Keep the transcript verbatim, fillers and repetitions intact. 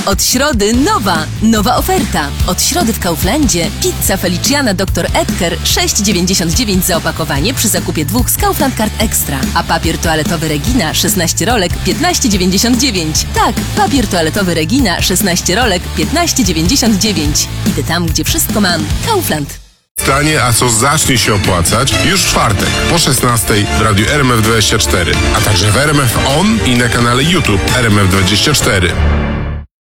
Od środy nowa, nowa oferta. Od środy w Kauflandzie pizza Feliciana doktor Edgar sześć dziewięćdziesiąt dziewięć za opakowanie przy zakupie dwóch z Kaufland Card Extra. A papier toaletowy Regina szesnaście rolek piętnaście dziewięćdziesiąt dziewięć. Tak, papier toaletowy Regina szesnaście rolek piętnaście dziewięćdziesiąt dziewięć. Idę tam, gdzie wszystko mam. Kaufland. Stanie ASOS zacznie się opłacać już w czwartek po szesnastej w radiu R M F dwadzieścia cztery, a także w R M F On i na kanale YouTube R M F dwadzieścia cztery.